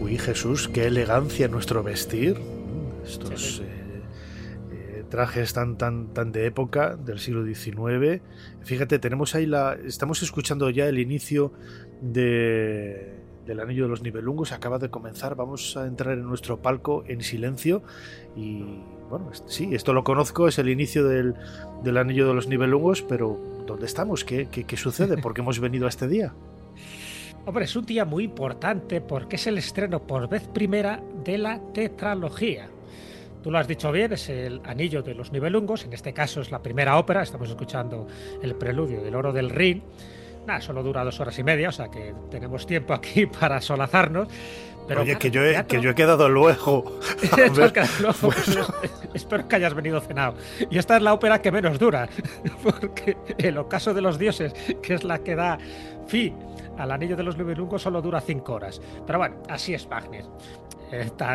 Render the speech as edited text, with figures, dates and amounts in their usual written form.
Uy, Jesús, qué elegancia en nuestro vestir. Estos Sí. trajes tan de época del siglo XIX. Fíjate, tenemos ahí estamos escuchando ya el inicio del Anillo de los Nibelungos. Acaba de comenzar. Vamos a entrar en nuestro palco en silencio. Y bueno, sí, esto lo conozco, es el inicio del Anillo de los Nibelungos, pero ¿dónde estamos? ¿Qué sucede? ¿Por qué hemos venido a este día? Hombre, es un día muy importante porque es el estreno por vez primera de la tetralogía. Tú lo has dicho bien, es el Anillo de los Nibelungos, en este caso es la primera ópera, estamos escuchando el preludio del Oro del Rin. Nada, solo dura 2 horas y media, o sea que tenemos tiempo aquí para solazarnos. Pero Oye, claro, que yo he quedado luego. A ver, bueno. Espero que hayas venido cenado. Y esta es la ópera que menos dura, porque el Ocaso de los Dioses, que es la que da fin al Anillo de los Nibelungos, solo dura 5 horas. Pero bueno, así es Wagner.